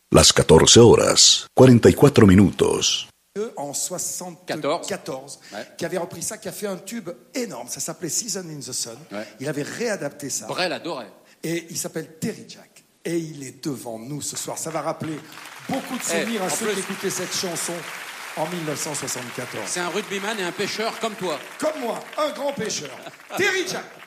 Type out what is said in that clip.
Las 14 horas, 44 minutos. En 74, qui avait repris ça, qui a fait un tube énorme. Ça s'appelait Season in the Sun. Ouais. Il avait réadapté ça. Brel adorait. Et il s'appelle Terry Jack. Et il est devant nous ce soir. Ça va rappeler beaucoup de souvenirs à ceux qui écoutaient cette chanson en 1974. C'est un rugbyman et un pêcheur comme toi. Comme moi, un grand pêcheur. Terry Jack.